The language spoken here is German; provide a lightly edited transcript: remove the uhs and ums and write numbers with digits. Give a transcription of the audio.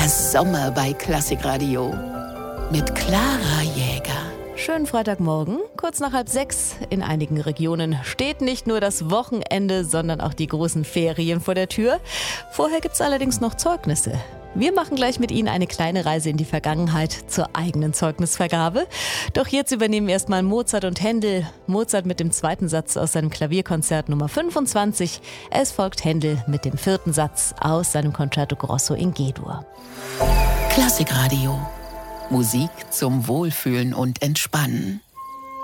Der Sommer bei Klassikradio mit Clara Jäger. Schönen Freitagmorgen, kurz nach 5:30. In einigen Regionen steht nicht nur das Wochenende, sondern auch die großen Ferien vor der Tür. Vorher gibt's allerdings noch Zeugnisse. Wir machen gleich mit Ihnen eine kleine Reise in die Vergangenheit zur eigenen Zeugnisvergabe. Doch jetzt übernehmen erstmal Mozart und Händel. Mozart mit dem zweiten Satz aus seinem Klavierkonzert Nummer 25. Es folgt Händel mit dem vierten Satz aus seinem Concerto Grosso in G-Dur. Klassikradio. Musik zum Wohlfühlen und Entspannen.